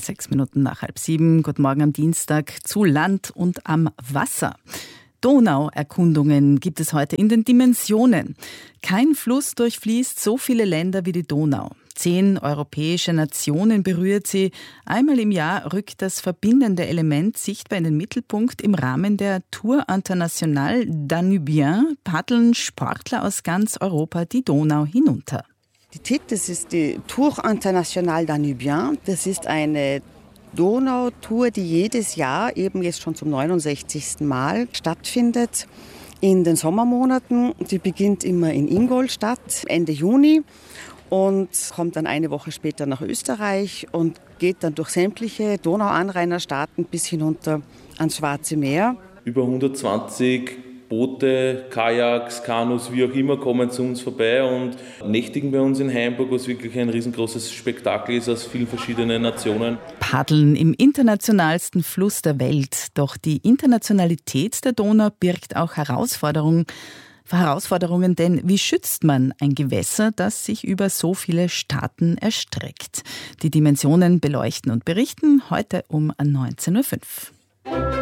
6 Minuten nach 6:30. Guten Morgen am Dienstag zu Land und am Wasser. Donauerkundungen gibt es heute in den Dimensionen. Kein Fluss durchfließt so viele Länder wie die Donau. 10 europäische Nationen berührt sie. Einmal im Jahr rückt das verbindende Element sichtbar in den Mittelpunkt. Im Rahmen der Tour Internationale Danubien paddeln Sportler aus ganz Europa die Donau hinunter. Die TID, das ist die Tour Internationale Danubien. Das ist eine Donautour, die jedes Jahr eben jetzt schon zum 69. Mal stattfindet. In den Sommermonaten. Die beginnt immer in Ingolstadt Ende Juni und kommt dann eine Woche später nach Österreich und geht dann durch sämtliche Donauanrainerstaaten bis hinunter ans Schwarze Meer. Über 120 Boote, Kajaks, Kanus, wie auch immer, kommen zu uns vorbei und nächtigen bei uns in Hainburg, was wirklich ein riesengroßes Spektakel ist aus vielen verschiedenen Nationen. Paddeln im internationalsten Fluss der Welt. Doch die Internationalität der Donau birgt auch Herausforderungen, denn wie schützt man ein Gewässer, das sich über so viele Staaten erstreckt? Die Dimensionen beleuchten und berichten heute um 19:05 Uhr.